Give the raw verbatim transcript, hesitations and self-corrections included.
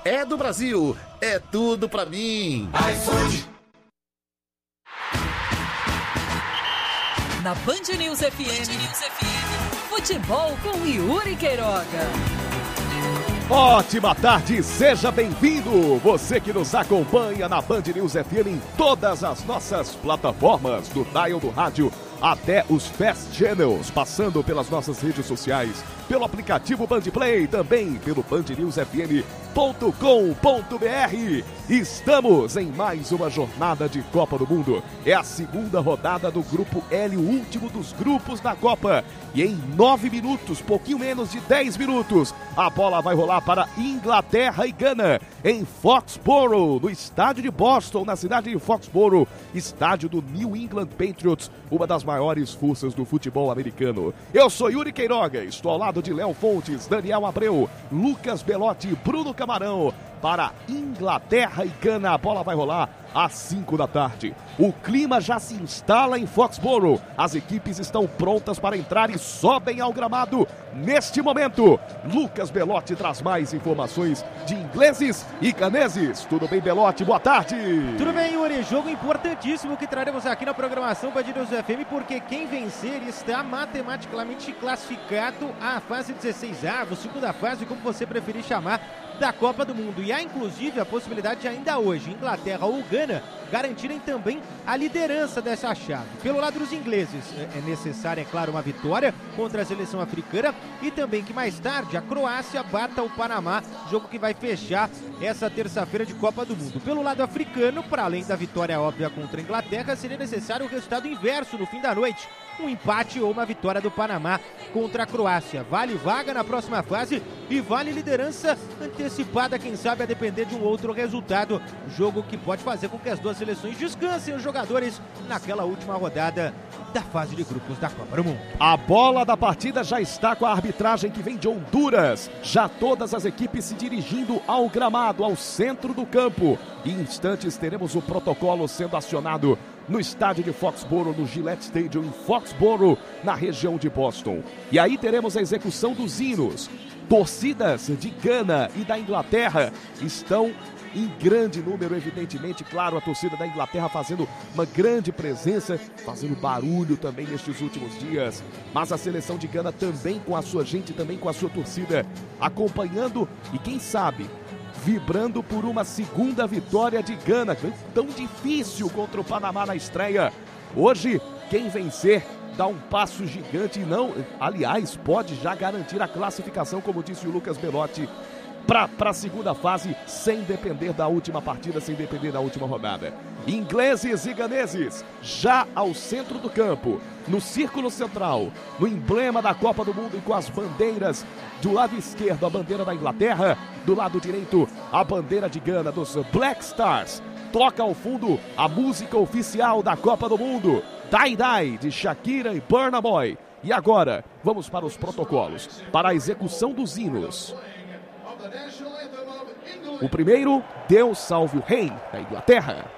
é do Brasil, é tudo pra mim. iFood. Na Band News F M, Band News F M, futebol com Yuri Queiroga. Ótima tarde, seja bem-vindo! Você que nos acompanha na Band News F M em todas as nossas plataformas, do dial do rádio até os Fast Channels, passando pelas nossas redes sociais, pelo aplicativo Band Play, também pelo band news f m ponto com ponto b r. Estamos em mais uma jornada de Copa do Mundo. É a segunda rodada do Grupo L, o último dos grupos da Copa. E em nove minutos, pouquinho menos de dez minutos, a bola vai rolar para Inglaterra e Gana, em Foxborough, no estádio de Boston, na cidade de Foxborough, estádio do New England Patriots, uma das maiores forças do futebol americano. Eu sou Yuri Queiroga, estou ao lado de Léo Fontes, Daniel Abreu, Lucas Belotti, Bruno Camarão. Para Inglaterra e Gana, a bola vai rolar às cinco da tarde. O clima já se instala em Foxborough. As equipes estão prontas para entrar e sobem ao gramado neste momento. Lucas Belotti traz mais informações de ingleses e caneses. Tudo bem, Belotti? Boa tarde. Tudo bem, Yuri. Jogo importantíssimo que traremos aqui na programação Band News F M, porque quem vencer está matematicamente classificado à fase dezesseis avos, segunda fase, como você preferir chamar, da Copa do Mundo. E há inclusive a possibilidade de ainda hoje Inglaterra ou Gana garantirem também a liderança dessa chave. Pelo lado dos ingleses é necessária, é claro, uma vitória contra a seleção africana e também que mais tarde a Croácia bata o Panamá, jogo que vai fechar essa terça-feira de Copa do Mundo. Pelo lado africano, para além da vitória óbvia contra a Inglaterra, seria necessário o resultado inverso no fim da noite, um empate ou uma vitória do Panamá contra a Croácia. Vale vaga na próxima fase e vale liderança antecipada, quem sabe a depender de um outro resultado, jogo que pode fazer com que as duas seleções descansem os jogadores naquela última rodada da fase de grupos da Copa do Mundo. A bola da partida já está com a arbitragem que vem de Honduras. Já todas as equipes se dirigindo ao gramado, ao centro do campo. Em instantes teremos o protocolo sendo acionado no estádio de Foxborough, no Gillette Stadium em Foxborough, na região de Boston. E aí teremos a execução dos hinos. Torcidas de Gana e da Inglaterra estão em grande número, evidentemente, claro, a torcida da Inglaterra fazendo uma grande presença, fazendo barulho também nestes últimos dias, mas a seleção de Gana também com a sua gente, também com a sua torcida, acompanhando e quem sabe, vibrando por uma segunda vitória de Gana, tão difícil contra o Panamá na estreia. Hoje, quem vencer dá um passo gigante e não, aliás, pode já garantir a classificação, como disse o Lucas Belotti, para a segunda fase, sem depender da última partida, sem depender da última rodada. Ingleses e ganeses, já ao centro do campo, no círculo central, no emblema da Copa do Mundo e com as bandeiras, do lado esquerdo a bandeira da Inglaterra, do lado direito a bandeira de Gana, dos Black Stars. Toca ao fundo a música oficial da Copa do Mundo, Die Die, de Shakira e Burna Boy. E agora, vamos para os protocolos, para a execução dos hinos. O primeiro, Deus salve o rei da Inglaterra.